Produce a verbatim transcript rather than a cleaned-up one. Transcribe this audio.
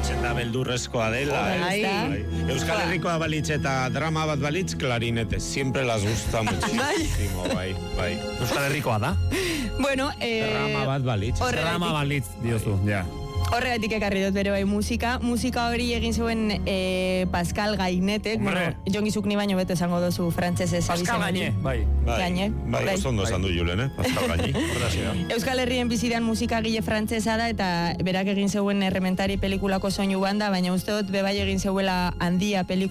Pentsen da beldurrezkoa dela. Bai. Bai. Euskal Herrikoa balitz eta drama bat balitz, clarinete. Siempre las gusta muchísimo. Bai, bai. Euskal Herrikoa da? Bueno, eh... Drama bat balitz. Drama balitz, diozu, ja. Horregatik ekarri dut bere bai musika. Musika hori egin zuen eh, Pascal Gainetek. Bueno, Jon Gizuk ni baino beto esango dozu frantsesez abizen. Pascal Gagne, bai. Gagne. Bai, bai, oso ondo esan du Julen, eh? Pascal Gagne. Euskal Herrien bizidan musikagile frantsesa da eta berak egin zeuen Errementari pelikulako soinu banda, baina uste dut bebai egin zeuela Handia pelikula